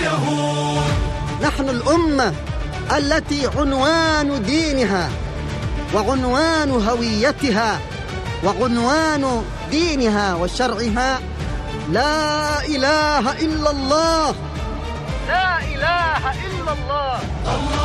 اليهود. نحن الأمة التي عنوان دينها وعنوان هويتها وعنوان دينها وشرعها لا إله إلا الله. لا إله إلا الله.